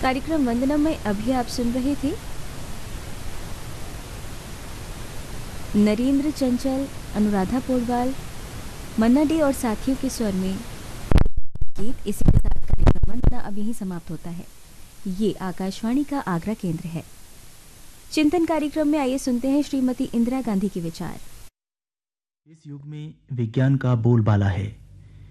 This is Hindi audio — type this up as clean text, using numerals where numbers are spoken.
कार्यक्रम वंदनम में अभी आप सुन रहे थे नरेंद्र चंचल, अनुराधा पोडवाल, मन्ना डे और साथियों के स्वर में गीत। इसी के साथ कार्यक्रम वंदना अब यहीं समाप्त होता है। ये आकाशवाणी का आगरा केंद्र है। चिंतन कार्यक्रम में आइए सुनते हैं श्रीमती इंदिरा गांधी के विचार। इस युग में विज्ञान का बोलबाला है।